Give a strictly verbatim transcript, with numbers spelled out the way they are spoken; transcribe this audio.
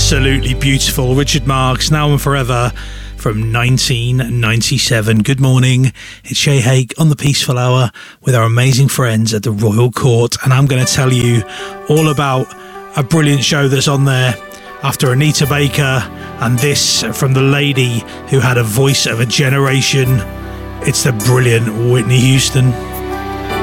absolutely beautiful Richard Marx, Now and Forever, from nineteen ninety-seven. Good morning, it's Shay Haig on the Peaceful Hour with our amazing friends at the Royal Court, and I'm going to tell you all about a brilliant show that's on there after Anita Baker, and this from the lady who had a voice of a generation. It's the brilliant Whitney Houston.